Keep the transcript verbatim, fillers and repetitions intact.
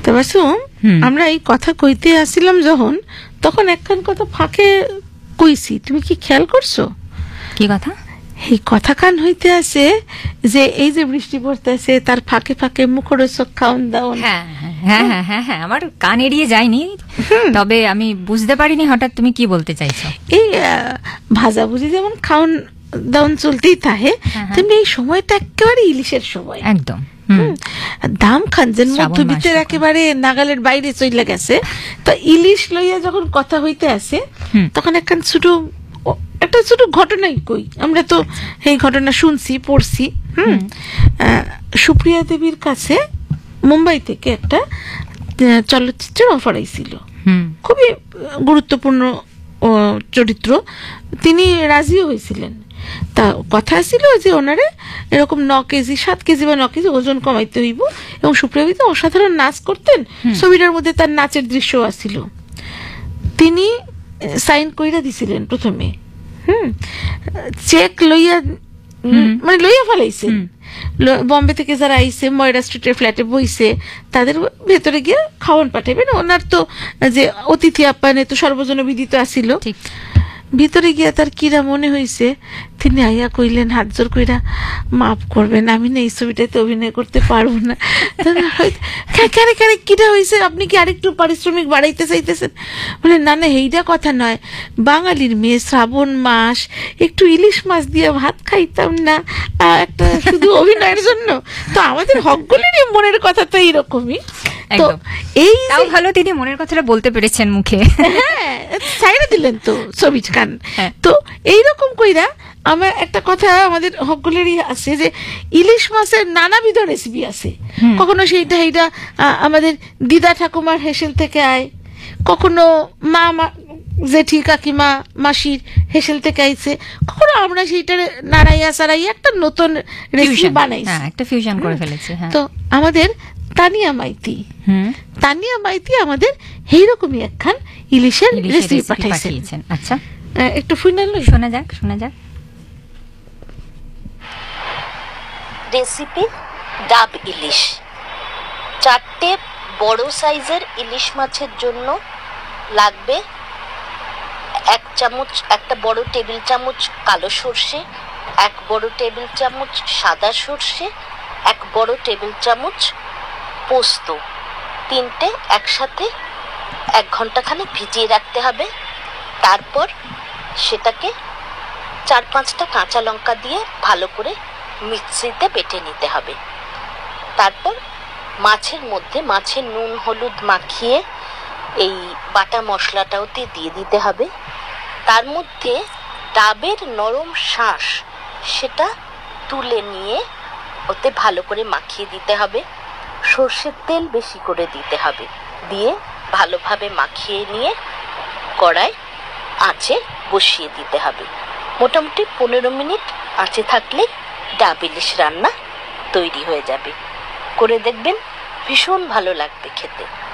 তবে আমরা এই কথা কইতে আসছিলাম যখন, তখন একখান কথা ফাঁকে কইছি, তুমি কি খেয়াল করছো? কি কথা? এই কথা কান হইতে আছে যে এই যে বৃষ্টি পড়তে আছে তার ফাঁকে ফাঁকে মুখরোচক খাওন দাওন। হ্যাঁ হ্যাঁ হ্যাঁ হ্যাঁ হ্যাঁ আমার কান এড়িয়ে যায়নি, তবে আমি বুঝতে পারিনি হঠাৎ তুমি কি বলতে চাইছো। এই ভাজা ভুজি যেমন খাওন দাওন চলতেই থাকে, তেমনি এই সময়টা একেবারে ইলিশের সময়। একদম দাম খানজেন মধ্যবিত্তের একেবারে নাগালের বাইরে চলে গেছে। তো ইলিশ লইয়া যখন কথা হইতে আছে, তখন একখান ছোট একটা ছোট ঘটনাই কই। আমরা তো এই ঘটনা শুনছি, পড়ছি। হুম সুপ্রিয়া দেবীর কাছে মুম্বাই থেকে একটা চলচ্চিত্রের অফার আইছিল, খুবই গুরুত্বপূর্ণ চরিত্র, তিনি রাজিও হয়েছিলেন। তা কথা ছিল যে ওনারে এরকম ন কেজি সাত কেজি বা ন কেজি ওজন কমাইতে হইব, এবং সুপ্রিয়া দেবী অসাধারণ নাচ করতেন, ছবিটার মধ্যে তার নাচের দৃশ্য আছিল। তিনি সাইন কইরা দিছিলেন প্রথমে, হুম চেক লইয়া মানে লইয়া ফেলাইছে। বম্বে থেকে যারা আইসে ময়রা স্ট্রিটের ফ্ল্যাটে বইছে, তাদের ভেতরে গিয়ে খাওয়ান পাঠাবেন। ওনার তো যে অতিথি আপ্যায়নে তো সর্বজন বিদিত আসিল। ভিতরে গিয়া তার কিরা মনে হয়েছে, তিনি আইয়া কইলেন হাত জোর কইরা, মাফ করবেন, আমি না এই ছবিটাতে অভিনয় করতে পারবো না। কেন কেন কিরা হয়েছে, আপনি কি আরেকটু পারিশ্রমিক বাড়াইতে চাইতেছেন? বলে না না এইটা কথা নয়, বাঙালির মেয়ে, শ্রাবণ মাস, একটু ইলিশ মাছ দিয়ে ভাত খাইতাম না একটা শুধু অভিনয়ের জন্য? তো আমাদের হকগুলিরই মনের কথা তো এইরকমই। তো এই ভালো তিনি মনের কথাটা বলতে পেরেছেন মুখে, হ্যাঁ ছাইড়া দিলেন তো ছবি কান। তো এইরকম কইরা আমার একটা কথা আমাদের হকগুলেরই আছে যে ইলিশ মাছের নানাবিধ রেসিপি আছে। কখনো সেইটা এইটা আমাদের দিদা ঠাকুমার হেসেল থেকে আয়, কখনো মা জেঠি কাকিমা মাসির হেসেল থেকে আইছে, কখনো আমরা সেইটা নাড়াইয়া সারাইয়া একটা নতুন রেসিপি বানাইছি, একটা ফিউশন করে ফেলেছি। তো আমাদের তানিয়া মাইতি তানিয়া মাইতি আমাদের এইরকমই একখান ইলিশের রেসিপি পাঠাইছেন। আচ্ছা একটু শুনাল, শোনা যাক শোনা যাক। রেসিপি ডাব ইলিশ। চারটে বড় সাইজের ইলিশ মাছের জন্য লাগবে এক চামচ, একটা বড় টেবিল চামচ কালো সর্ষে, এক বড় টেবিল চামচ সাদা সর্ষে, এক বড় টেবিল চামচ পোস্ত। তিনটে একসাথে এক ঘন্টা খানিক ভিজিয়ে রাখতে হবে। তারপর সেটাকে চার পাঁচটা কাঁচা লঙ্কা দিয়ে ভালো করে মিক্সিতে বেটে নিতে হবে। তারপর মাছের মধ্যে মাছের নুন হলুদ মাখিয়ে এই বাটা মশলাটাও দিয়ে দিতে হবে। তার মধ্যে ডাবের নরম শাঁস সেটা তুলে নিয়ে ওতে ভালো করে মাখিয়ে দিতে হবে। সর্ষের তেল বেশি করে দিতে হবে, দিয়ে ভালোভাবে মাখিয়ে নিয়ে কড়াই আঁচে বসিয়ে দিতে হবে। মোটামুটি পনেরো মিনিট আঁচে থাকলে ডাব ইলিশ রান্না তৈরি হয়ে যাবে। করে দেখবেন, ভীষণ ভালো লাগবে খেতে।